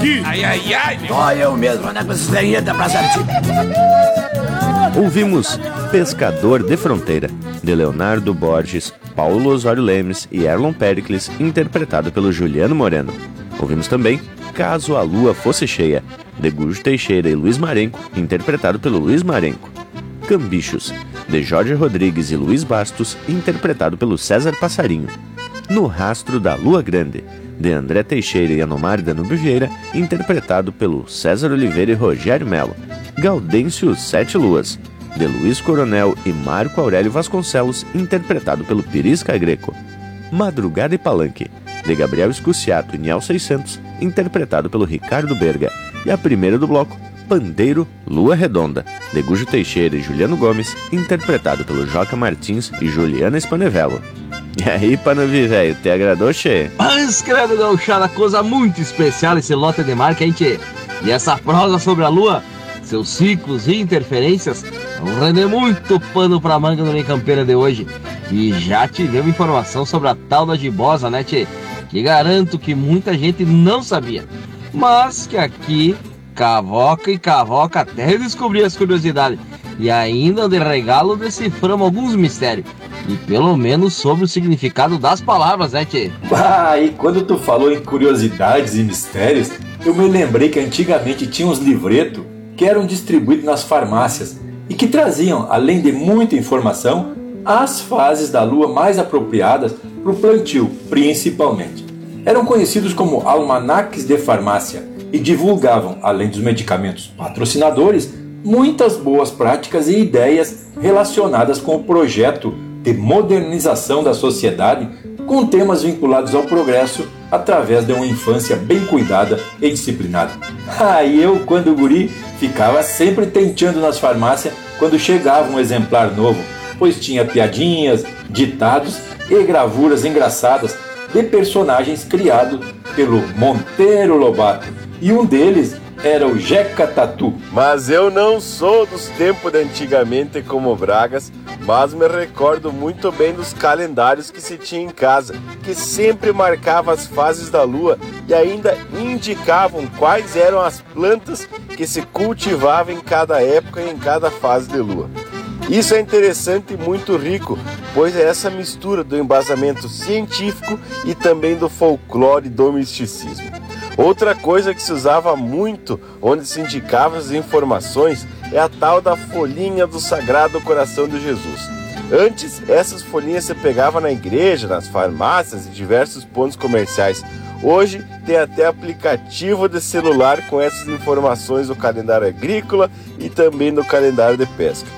aqui. Ai, ai, ai, meu. Só eu mesmo, né, com essa estranheta pra certinho. Ouvimos Pescador de Fronteira, de Leonardo Borges, Paulo Osório Lemes e Erlon Pericles, interpretado pelo Juliano Moreno. Ouvimos também Caso a Lua Fosse Cheia, de Gujo Teixeira e Luiz Marenco, interpretado pelo Luiz Marenco. Cambichos, de Jorge Rodrigues e Luiz Bastos, interpretado pelo César Passarinho. No Rastro da Lua Grande, de André Teixeira e Anomar Danúbio Vieira, interpretado pelo César Oliveira e Rogério Melo. Gaudêncio Sete Luas, de Luiz Coronel e Marco Aurélio Vasconcelos, interpretado pelo Pirisca Greco. Madrugada e Palanque, de Gabriel Escuciato e Niel 600, interpretado pelo Ricardo Berga. E a primeira do bloco, Pandeiro Lua Redonda, de Gujo Teixeira e Juliano Gomes, interpretado pelo Joca Martins e Juliana Spanevello. E aí, Panovi, velho, te agradou, che? Mas, credo, gauchada, coisa muito especial esse lote de marca, hein, tchê? E essa prosa sobre a lua, seus ciclos e interferências, vão render muito pano pra manga no Lei Campeira de hoje. E já tivemos informação sobre a tal da gibosa, né, tchê? Que garanto que muita gente não sabia. Mas que aqui, cavoca e cavoca até descobrir as curiosidades. E ainda de regalo deciframos alguns mistérios. E pelo menos sobre o significado das palavras, né, tchê? E quando tu falou em curiosidades e mistérios, eu me lembrei que antigamente tinha uns livretos que eram distribuídos nas farmácias e que traziam, além de muita informação, as fases da lua mais apropriadas para o plantio, principalmente. Eram conhecidos como almanaques de farmácia e divulgavam, além dos medicamentos patrocinadores, muitas boas práticas e ideias relacionadas com o projeto de modernização da sociedade, com temas vinculados ao progresso através de uma infância bem cuidada e disciplinada. E eu, quando guri, ficava sempre tenteando nas farmácias quando chegava um exemplar novo, pois tinha piadinhas, ditados e gravuras engraçadas de personagens criados pelo Monteiro Lobato, e um deles era o Jeca Tatu. Mas eu não sou dos tempos de antigamente como Bragas, mas me recordo muito bem dos calendários que se tinha em casa, que sempre marcava as fases da lua e ainda indicavam quais eram as plantas que se cultivavam em cada época e em cada fase de lua. Isso é interessante e muito rico, pois é essa mistura do embasamento científico e também do folclore e do misticismo. Outra coisa que se usava muito, onde se indicavam as informações, é a tal da folhinha do Sagrado Coração de Jesus. Antes, essas folhinhas se pegavam na igreja, nas farmácias e diversos pontos comerciais. Hoje, tem até aplicativo de celular com essas informações do calendário agrícola e também do calendário de pesca.